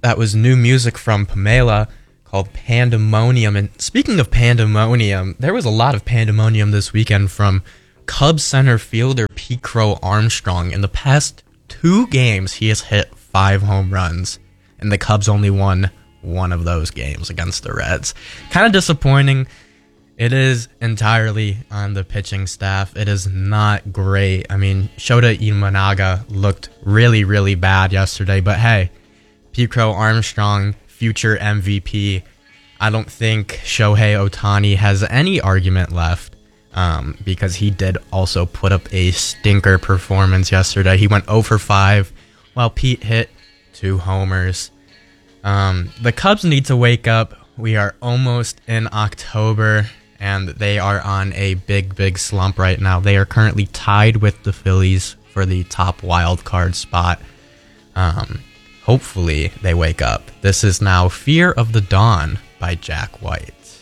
that was new music from Pamela called Pandemonium. And speaking of pandemonium, there was a lot of pandemonium this weekend from Cubs center fielder Pete Crow Armstrong. In the past 2 games, he has hit 5 home runs, and the Cubs only won one of those games against the Reds. Kind of disappointing. It is entirely on the pitching staff. It is not great. I mean, Shota Imanaga looked really, really bad yesterday, but hey, Pete Crow Armstrong, future MVP. I don't think Shohei Ohtani has any argument left because he did also put up a stinker performance yesterday. He went 0 for 5 while Pete hit 2 homers. The Cubs need to wake up. We are almost in October, and they are on a big, big slump right now. They are currently tied with the Phillies for the top wild card spot. Hopefully they wake up. This is now Fear of the Dawn by Jack White.